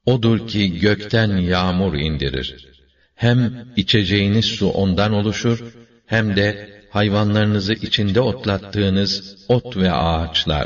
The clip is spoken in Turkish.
Odur ki gökten yağmur indirir. Hem içeceğiniz su ondan oluşur, hem de hayvanlarınızı içinde otlattığınız ot ve ağaçlar.